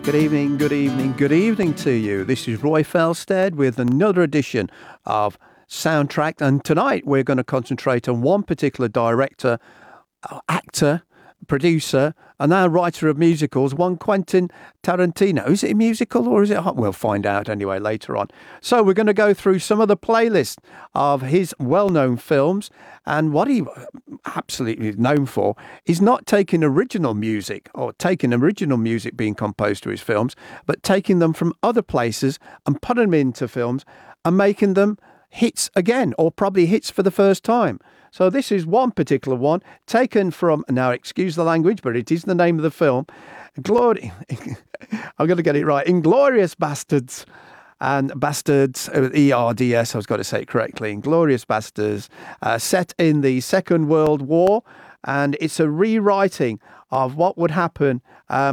Good evening, good evening, good evening to you. This is Roy Felstead with another edition of Soundtrack. And tonight we're going to concentrate on one particular director, actor, producer, and now writer of musicals, one Quentin Tarantino. Is it a musical or is it? We'll find out anyway later on. So we're going to go through some of the playlist of his well-known films, and what he absolutely is known for is not taking original music or taking original music being composed to his films, but taking them from other places and putting them into films and making them hits again, or probably hits for the first time. So this is one particular one taken from, now excuse the language, but it is the name of the film, I'm going to get it right, Inglourious Bastards. And Bastards, ERDS, I was going to say it correctly, Inglourious Bastards, set in the Second World War. And it's a rewriting of what would happen